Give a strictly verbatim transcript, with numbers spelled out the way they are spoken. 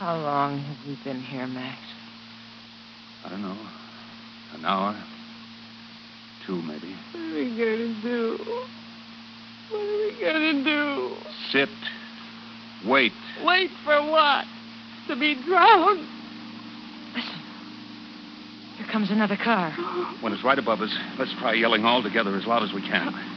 How long have we been here, Max? I don't know. An hour. Two, maybe. What are we gonna do? What are we gonna do? Sit. Wait. Wait for what? To be drowned? Listen. Here comes another car. When it's right above us, let's try yelling all together as loud as we can.